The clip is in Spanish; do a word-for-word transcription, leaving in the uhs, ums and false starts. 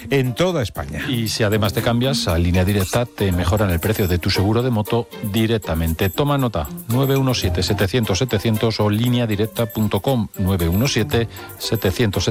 en toda España. Y si además te cambias a Línea Directa, te mejoran el precio de tu seguro de moto directamente. Toma nota, nueve uno siete, setecientos, setecientos o línea directa punto com, nueve uno siete, setecientos, setecientos.